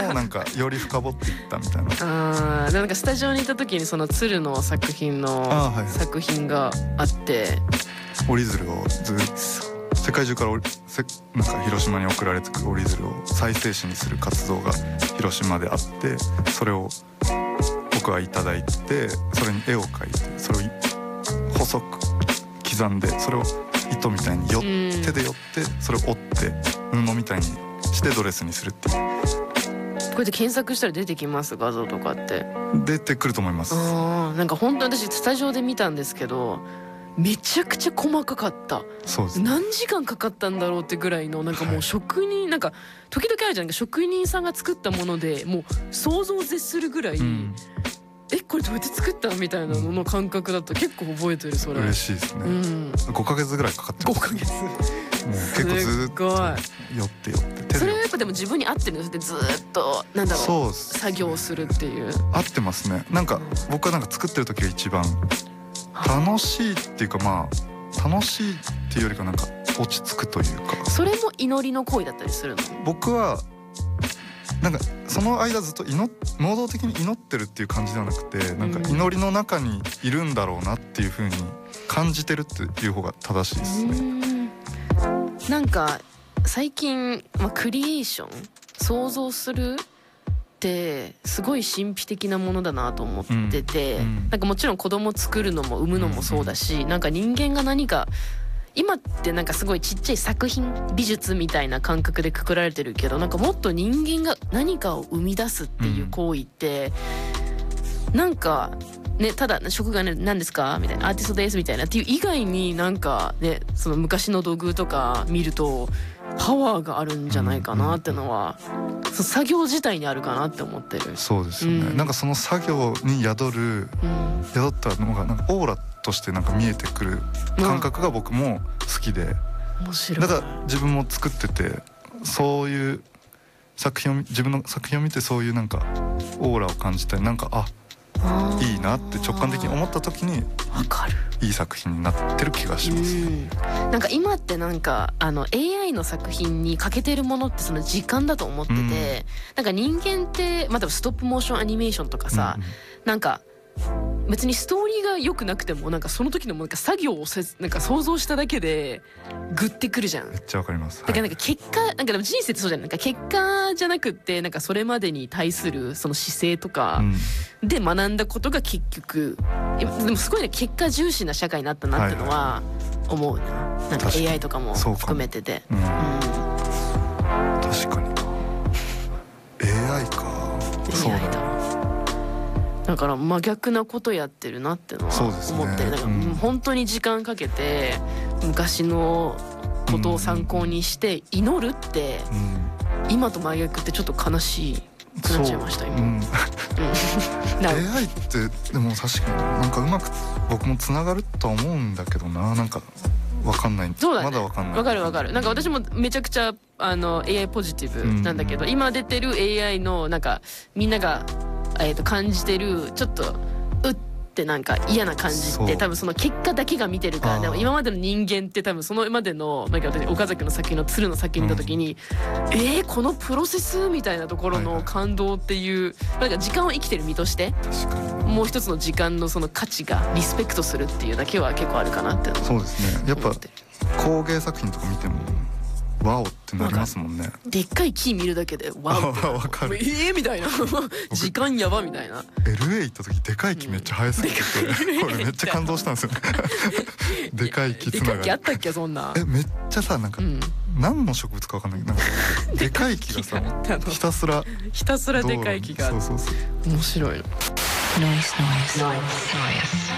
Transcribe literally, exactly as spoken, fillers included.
をなんかより深掘っていったみたいな。 ああ、なんかスタジオに行った時にその鶴の作品の作品があって、 折り鶴をずっと世界中からせなんか広島に送られてくる折り鶴を再生紙にする活動が広島であって、それを僕はいただいて、それに絵を描いて、それを細く刻んで、それを糸みたいによ手でよってそれを折って布みたいにしてドレスにするっていう。 これで検索したら出てきます？画像とかって出てくると思います。 あ、なんか本当に私スタジオで見たんですけど、めちゃくちゃ細かかった。 そうですね、 何時間かかったんだろうってぐらいの、なんかもう職人、はい、なんか時々あるじゃん、なんか職人さんが作ったものでもう想像を絶するぐらい、うん、えこれどうやって作ったみたいなのの感覚だと結構覚えてる。それ嬉しいですね、うん、ごかげつぐらいかかってます。 ごかげつもう結構ずっと寄って寄ってそれはやっぱでも自分に合ってるんですって、ずっとなんだろう、そう、作業するっていう。 合ってますね。なんか僕はなんか作ってる時が一番楽しいっていうか、まあ楽しいっていうよりかなんか落ち着くというか。 それも祈りの行為だったりするの？ 僕はなんかその間ずっと祈能動的に祈ってるっていう感じではなくて、なんか祈りの中にいるんだろうなっていう風に感じてるっていう方が正しいですね。 なんか最近、まあ、クリエーション想像するってすごい神秘的なものだなと思ってて、うんうん、なんかもちろん子供作るのも産むのもそうだし、うんうん、なんか人間が何か今ってなんかすごいちっちゃい作品美術みたいな感覚でくくられてるけど、なんかもっと人間が何かを生み出すっていう行為って、うん、なんかね、ただ職がね何ですかみたいな、アーティストですみたいなっていう以外に、なんかねその昔の土偶とか見るとパワーがあるんじゃないかなってのは、うんうん、その作業自体にあるかなって思ってる。 そうですよね、うん、なんかその作業に宿る、うん、宿ったのがなんかオーラとしてなんか見えてくる感覚が僕も好きで、 面白い。 だから自分も作ってて、そういう作品を自分の作品を見てそういうなんかオーラを感じたり、なんかあいいなって直感的に思った時にわかる、 いい作品になってる気がします、ね、 うん、なんか今ってなんかあの エーアイ の作品に欠けてるものってその時間だと思ってて、うん、なんか人間ってまあストップモーションアニメーションとかさ、うんうん、なんか別にストーリーが良くなくてもなんかその時のなんか作業をせなんか想像しただけでグッてくるじゃん。 めっちゃわかります。 だからなんか結果、なんかでも人生ってそうじゃない、なんか結果じゃなくってなんかそれまでに対するその姿勢とかで学んだことが結局、でもすごいね結果重視な社会になったなってのは思うな、はいはい、なんか エーアイ とかも含めてて、うんうん、 確かに エーアイ か、そうだな。 だから真逆なことやってるなってのは思ってる、ね、なんか本当に時間かけて昔のことを参考にして祈るって、うん、今と真逆ってちょっと悲しくなっちゃいました今、うん、エーアイ ってでも確かになんかうまく僕もつながるとは思うんだけどな、なんかわかんない。 そうだね、 まだわかんない。 わかるわかる。なんか私もめちゃくちゃあの エーアイ ポジティブなんだけど、うん、今出てる エーアイ のなんかみんながえー、と感じてるちょっとうってなんか嫌な感じって多分その結果だけが見てるから、でも今までの人間って多分そのまでのなんか私岡崎の作品の鶴の作品見た時に、うん、えー、このプロセスみたいなところの感動っていう、はいはい、なんか時間を生きてる身としてもう一つの時間のその価値がリスペクトするっていうだけは結構あるかなって。 そうですね、やっぱ工芸作品とか見てもワオってなりますもんね。 でっかい木見るだけでワオってわかる。 えーみたいな時間やばみたいな。 エルエー 行った時でかい木めっちゃ生えすぎてて、うん、これめっちゃ感動したんですよねでかい木つながり。 でかい木あったっけそんな。 えめっちゃさなんか、うん、何の植物かわかんないけどなんかでかい木がさひたすらひたすらでかい木が。 そうそうそう、 面白いの。ノイズノイズノイズノイズ